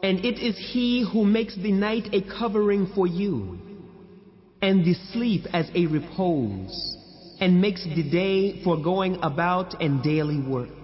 And it is He who makes the night a covering for you, and the sleep as a repose, and makes the day for going about and daily work.